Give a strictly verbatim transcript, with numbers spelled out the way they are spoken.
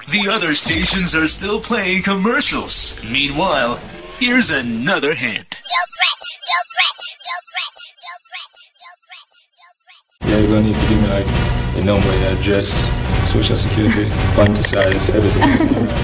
The other stations are still playing commercials. Meanwhile, here's another hint. No threat! No threat! No threat! No threat! No threat! No threat! Yeah, you're gonna need to give me like a number, an address, social security, bank size, everything.